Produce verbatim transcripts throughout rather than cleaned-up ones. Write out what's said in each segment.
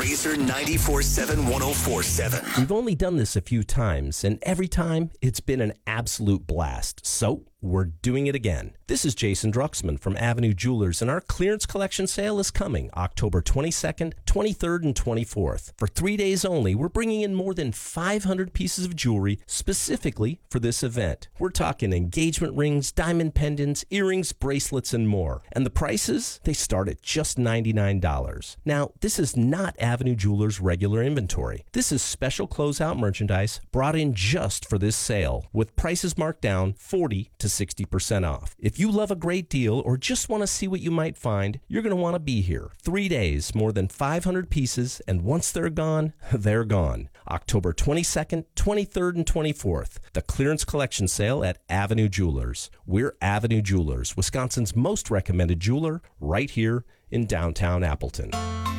Laser ninety-four point seven, one oh four point seven. We've only done this a few times, and every time it's been an absolute blast. So we're doing it again. This is Jason Druxman from Avenue Jewelers, and our clearance collection sale is coming October twenty-second, twenty-third, and twenty-fourth. For three days only, we're bringing in more than five hundred pieces of jewelry specifically for this event. We're talking engagement rings, diamond pendants, earrings, bracelets, and more. And the prices, they start at just ninety-nine dollars. Now, this is not Avenue Jewelers' regular inventory. This is special closeout merchandise brought in just for this sale, with prices marked down forty to sixty percent off. If you love a great deal or just want to see what you might find, you're going to want to be here. Three days, more than five hundred pieces, and once they're gone, they're gone. October twenty-second, twenty-third, and twenty-fourth, the clearance collection sale at Avenue Jewelers. We're Avenue Jewelers, Wisconsin's most recommended jeweler, right here in downtown Appleton.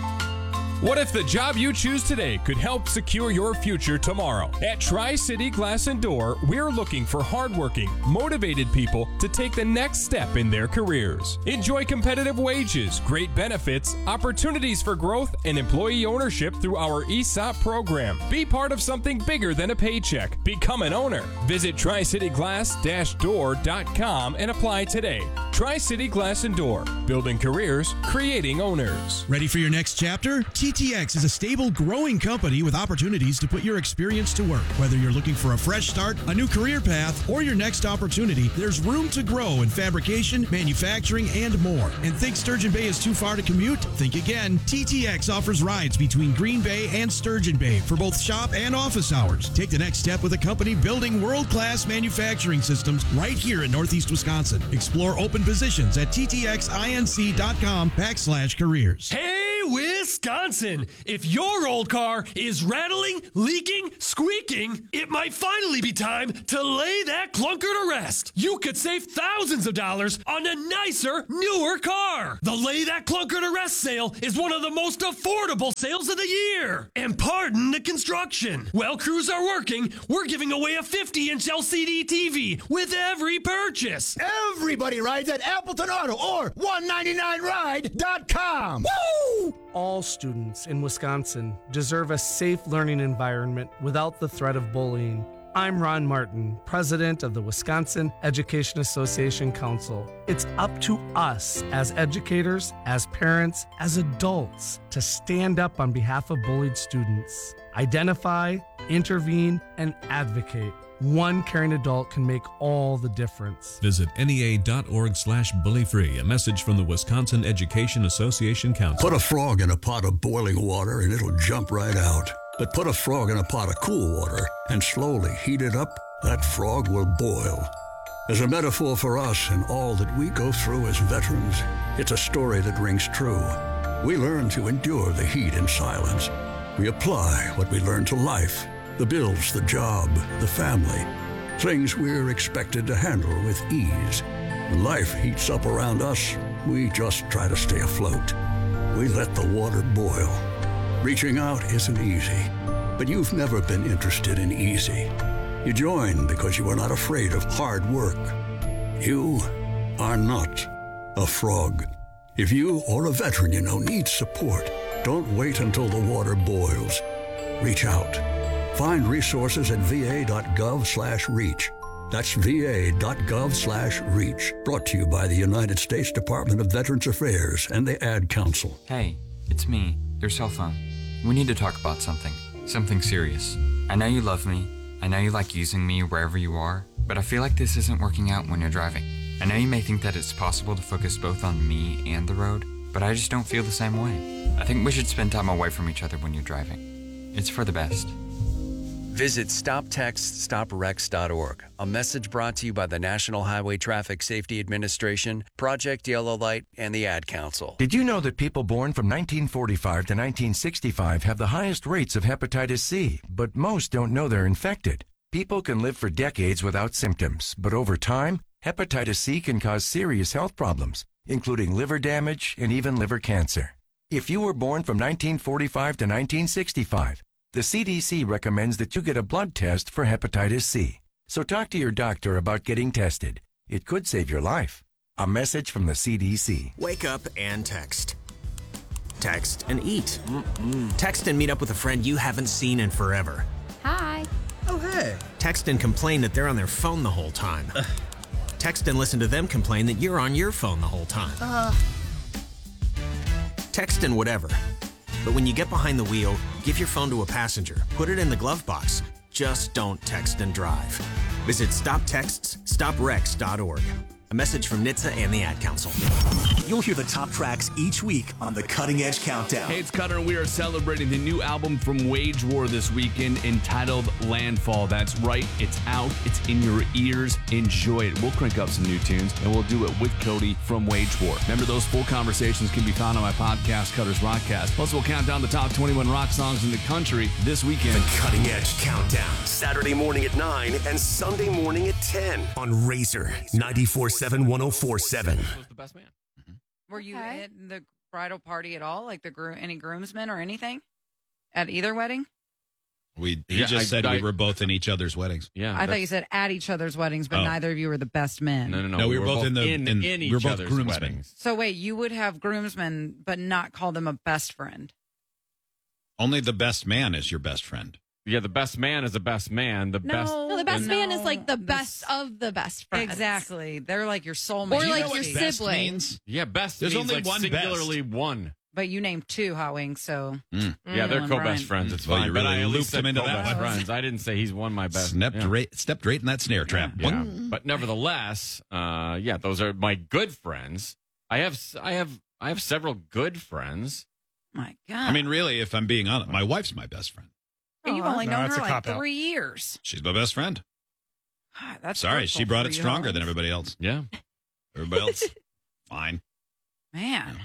What if the job you choose today could help secure your future tomorrow? At Tri-City Glass and Door, we're looking for hardworking, motivated people to take the next step in their careers. Enjoy competitive wages, great benefits, opportunities for growth, and employee ownership through our E S O P program. Be part of something bigger than a paycheck. Become an owner. Visit tri city glass dash door dot com and apply today. Tri-City Glass and Door, building careers, creating owners. Ready for your next chapter? T T X is a stable, growing company with opportunities to put your experience to work. Whether you're looking for a fresh start, a new career path, or your next opportunity, there's room to grow in fabrication, manufacturing, and more. And think Sturgeon Bay is too far to commute? Think again. T T X offers rides between Green Bay and Sturgeon Bay for both shop and office hours. Take the next step with a company building world-class manufacturing systems right here in Northeast Wisconsin. Explore open positions at ttxinc.com backslash careers. Hey, Wisconsin! If your old car is rattling, leaking, squeaking, it might finally be time to lay that clunker to rest. You could save thousands of dollars on a nicer, newer car. The Lay That Clunker to Rest sale is one of the most affordable sales of the year. And pardon the construction. While crews are working, we're giving away a fifty inch L C D T V with every purchase. Everybody rides at Appleton Auto or one ninety-nine ride dot com. Woo! All students in Wisconsin deserve a safe learning environment without the threat of bullying. I'm Ron Martin, president of the Wisconsin Education Association Council. It's up to us as educators, as parents, as adults to stand up on behalf of bullied students. Identify, intervene, and advocate. One caring adult can make all the difference. Visit N E A dot org slash bully free. A message from the Wisconsin Education Association Council. Put a frog in a pot of boiling water and it'll jump right out. But put a frog in a pot of cool water and slowly heat it up, that frog will boil. As a metaphor for us and all that we go through as veterans, it's a story that rings true. We learn to endure the heat in silence. We apply what we learn to life. The bills, the job, the family. Things we're expected to handle with ease. When life heats up around us, we just try to stay afloat. We let the water boil. Reaching out isn't easy, but you've never been interested in easy. You join because you are not afraid of hard work. You are not a frog. If you or a veteran you know needs support, don't wait until the water boils. Reach out. Find resources at va.gov slash reach. That's va.gov slash reach. Brought to you by the United States Department of Veterans Affairs and the Ad Council. Hey, it's me, your cell phone. We need to talk about something. Something serious. I know you love me. I know you like using me wherever you are, but I feel like this isn't working out when you're driving. I know you may think that it's possible to focus both on me and the road, but I just don't feel the same way. I think we should spend time away from each other when you're driving. It's for the best. Visit stop text stop wrecks dot org. A message brought to you by the National Highway Traffic Safety Administration, Project Yellow Light, and the Ad Council. Did you know that people born from nineteen forty-five to nineteen sixty-five have the highest rates of hepatitis C, but most don't know they're infected? People can live for decades without symptoms, but over time, hepatitis C can cause serious health problems, including liver damage and even liver cancer. If you were born from nineteen forty-five to nineteen sixty-five, the C D C recommends that you get a blood test for hepatitis C. So talk to your doctor about getting tested. It could save your life. A message from the C D C. Wake up and text. Text and eat. Mm-mm. Text and meet up with a friend you haven't seen in forever. Hi. Oh, hey. Text and complain that they're on their phone the whole time. Ugh. Text and listen to them complain that you're on your phone the whole time. Uh. Text and whatever. But when you get behind the wheel, give your phone to a passenger. Put it in the glove box. Just don't text and drive. Visit stop texts stop wrecks dot org. A message from N H T S A and the Ad Council. You'll hear the top tracks each week on the Cutting Edge Countdown. Hey, it's Cutter, and we are celebrating the new album from Wage War this weekend entitled Landfall. That's right, it's out, it's in your ears. Enjoy it. We'll crank up some new tunes, and we'll do it with Cody from Wage War. Remember, those full conversations can be found on my podcast, Cutter's Rockcast. Plus, we'll count down the top twenty-one rock songs in the country this weekend. The Cutting Edge Countdown. Saturday morning at nine and Sunday morning at ten on Razor ninety-four point seven, one oh four point seven. Was the best man. Were you at the bridal party at all? Like the gro- any groomsmen or anything at either wedding? We he Yeah, just I- said I- we were both in each other's weddings. Yeah, I thought you said at each other's weddings, but Oh. neither of you were the best men. No, no, no. No, we were both in the- in, in- in we were each both other's groomsmen. weddings. So wait, you would have groomsmen, but not call them a best friend. Only the best man is your best friend. Yeah, the best man is the best man. The best. No, the best No, man is like the the best of the best friends. Exactly. They're like your soulmate. Or Do you like know your what best sibling. means? Yeah, best. There's means only like one best. singularly one. But you named two, Hot Wings, so. Mm. Yeah, they're Mm, co-best Brian. friends. It's Well, fine. you but really I at least looped said him into that co-best one. friends. I didn't say he's one of my best. Stepped, yeah. right, stepped right in that snare trap. Yeah, Boing. but nevertheless, uh, yeah, those are my good friends. I have, s- I have, I have several good friends. My God. I mean, really, if I'm being honest, my wife's my best friend. And you've only No, known that's her a like cop-out. three years. She's my best friend. God, that's Sorry, hurtful she brought for it you, stronger Hot than Wings. everybody else. Yeah. Everybody else, fine. Man.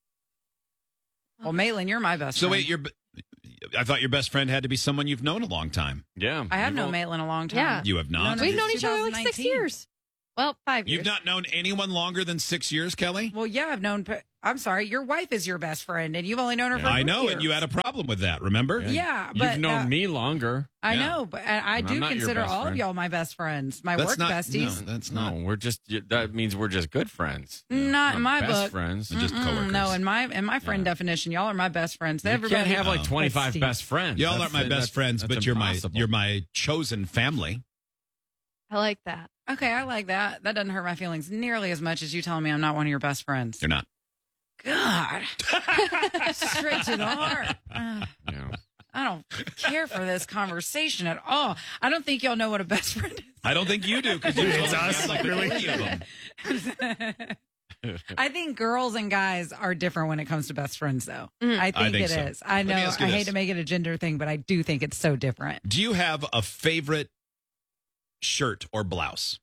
Well, Maitland, you're my best So friend. wait, your I thought your best friend had to be someone you've known a long time. Yeah. I have You've known all- Maitland a long time. Yeah. You have not. No, We've no, known each other like six twenty nineteen. years. Well, five years. You've not known anyone longer than six years, Kelly? Well, yeah, I've known. I'm sorry, your wife is your best friend, and you've only known her for. I three know, years. and you had a problem with that, remember? Yeah, You've but known uh, me longer. I Yeah. know, but I, I And do I'm not your consider best all friend. of y'all my best friends, my That's work not, besties. No, that's No, not. we're just. That means we're just good friends. Not in my best book. friends. Just Mm-mm, coworkers. No, in my in my friend Yeah. definition, y'all are my best friends. You Everybody can't have like Oh. twenty-five Steve. best friends. Y'all That's- aren't my that's- best friends, that's but you're my impossible. you're my chosen family. I like that. Okay, I like that. That doesn't hurt my feelings nearly as much as you telling me I'm not one of your best friends. You're not. God, straight to the heart. Uh, Yeah. I don't care for this conversation at all. I don't think y'all know what a best friend is. I don't think you do because you It's told me us, like really? three of them. I think girls and guys are different when it comes to best friends, though. Mm. I think, think it so. is. I Let me know. ask you I this. hate to make it a gender thing, but I do think it's so different. Do you have a favorite shirt or blouse?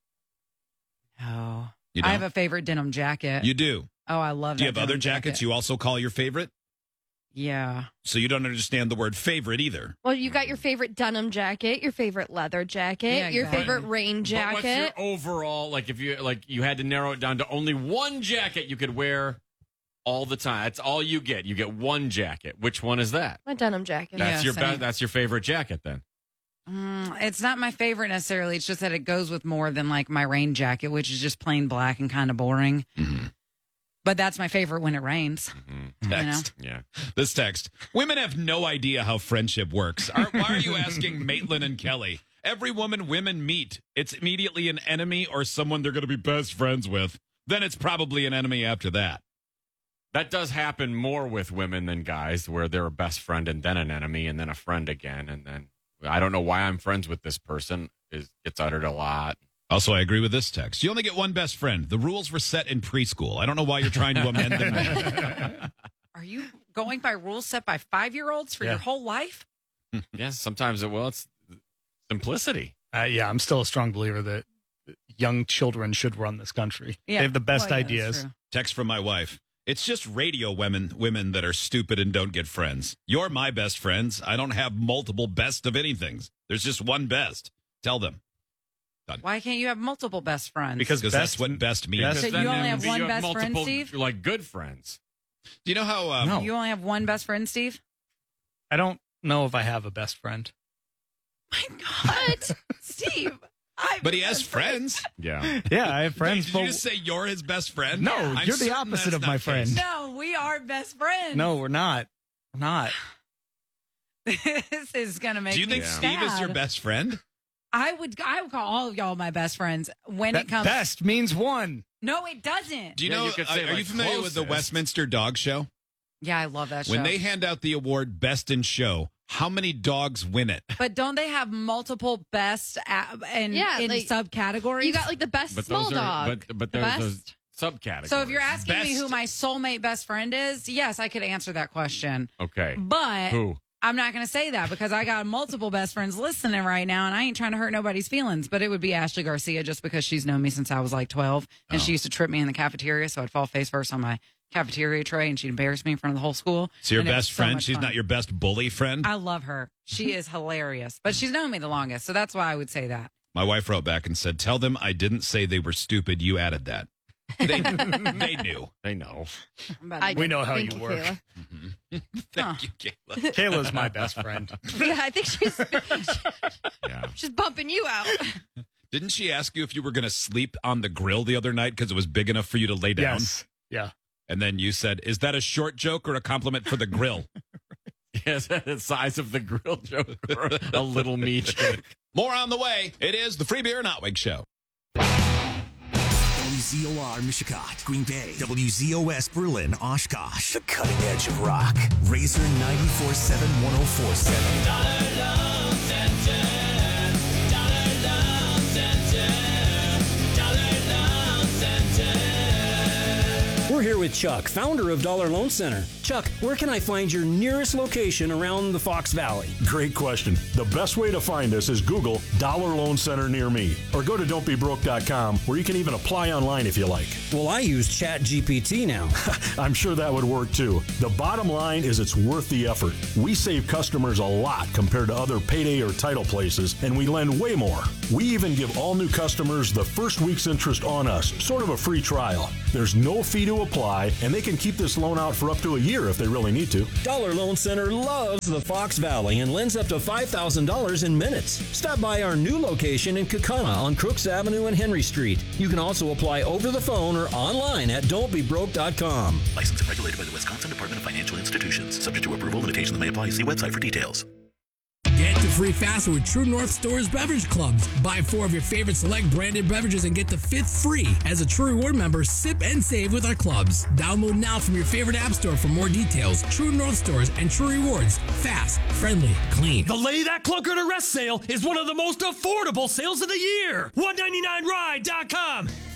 Oh, You I don't? have a favorite denim jacket. You do. oh, I love. Do you that have other denim jackets jacket. you also call your favorite? Yeah. So you don't understand the word favorite either. Well, you got your favorite denim jacket, your favorite leather jacket, Yeah, your exactly. favorite rain But what's your jacket. overall, like if you like you had to narrow it down to only one jacket you could wear all the time. That's all you get. You get one jacket. Which one is that? My denim jacket. That's Yeah, your same. best that's your favorite jacket then. Mm, it's not my favorite necessarily. It's just that it goes with more than like my rain jacket, which is just plain black and kind of boring. Mm-hmm. But that's my favorite when it rains. Mm-hmm. Text. Yeah. This text. Women have no idea how friendship works. Are, why are you asking Maitland and Kelly? Every woman women meet, it's immediately an enemy or someone they're going to be best friends with. Then it's probably an enemy after that. That does happen more with women than guys, where they're a best friend and then an enemy and then a friend again. And then I don't know why I'm friends with this person is gets uttered a lot. Also, I agree with this text. You only get one best friend. The rules were set in preschool. I don't know why you're trying to amend them now. Are you going by rules set by five year olds for Yeah. your whole life? Yes, sometimes it will. It's simplicity. Uh, yeah, I'm still a strong believer that young children should run this country. Yeah. They have the best Well, yeah, that's ideas. true. Text from my wife. It's just radio women women that are stupid and don't get friends. You're my best friends. I don't have multiple best of anythings. There's just one best. Tell them. Done. Why can't you have multiple best friends? Because Because best, that's what best means. Best- So Then you only it have would be one you best friend, multiple, Steve? Like good friends. Do you know how... Um, No. You only have one best friend, Steve? I don't know if I have a best friend. My God. Steve. But he has friends. Yeah. Yeah, I have friends. Wait, did you just say you're his best friend? No, I'm you're the certain opposite that's of not my the friend. case. No, we are best friends. No, we're not. We're not. This is going to make Do you me think Steve is your sad. best friend? I would I would call all of y'all my best friends when That it comes. best means one. No, it doesn't. Do you Yeah, know? you could are, say, are you like, familiar with the closest. Westminster Dog Show? Yeah, I love that show. When they hand out the award Best in Show, how many dogs win it? But don't they have multiple best a- and Yeah, in like, subcategories? You got like the best But small those are, dog. but but The there's best? those subcategories. So if you're asking me Best- who my soulmate best friend is, yes, I could answer that question. okay, But who? I'm not going to say that because I got multiple best friends listening right now, and I ain't trying to hurt nobody's feelings. But it would be Ashley Garcia just because she's known me since I was like twelve, and Oh. she used to trip me in the cafeteria, so I'd fall face first on my cafeteria tray, and she'd embarrass me in front of the whole school. So your and it was best so friend? much She's fun. not your best bully friend? I love her. She is hilarious, but she's known me the longest, so that's why I would say that. My wife wrote back and said, "Tell them I didn't say they were stupid. You added that." They, they knew. They know. I'm about I to- We know how Thank you you, work. Kayla. Thank you, Kayla. Kayla's my best friend. Yeah, I think she's Yeah. she's bumping you out. Didn't she ask you if you were going to sleep on the grill the other night because it was big enough for you to lay down? Yes. Yeah. And then you said, "Is that a short joke or a compliment for the grill?" Yes, the size of the grill joke or a little me joke. More on the way. It is the Free Beer and Hot Wig Show. W Z O R Mishicot, Green Bay. W Z O S Berlin, Oshkosh. The cutting edge of rock. Razor ninety-four point seven, one oh four point seven. We're here with Chuck, founder of Dollar Loan Center. Chuck, where can I find your nearest location around the Fox Valley? Great question. The best way to find us is Google Dollar Loan Center near me, or go to don't be broke dot com, where you can even apply online if you like. Well, I use Chat G P T now. I'm sure that would work too. The bottom line is it's worth the effort. We save customers a lot compared to other payday or title places, and we lend way more. We even give all new customers the first week's interest on us, sort of a free trial. There's no fee to apply, and they can keep this loan out for up to a year if they really need to. Dollar Loan Center loves the Fox Valley and lends up to five thousand dollars in minutes. Stop by our new location in Kakana on Crooks Avenue and Henry Street. You can also apply over the phone or online at don't be broke dot com. Licensed and regulated by the Wisconsin Department of Financial Institutions. Subject to approval, limitations may apply. See website for details. Get the free faster with True North Stores Beverage Clubs. Buy four of your favorite select branded beverages and get the fifth free. As a True Reward member, sip and save with our clubs. Download now from your favorite app store for more details. True North Stores and True Rewards. Fast, friendly, clean. The Lay That Clunker to Rest sale is one of the most affordable sales of the year. one ninety-nine ride dot com.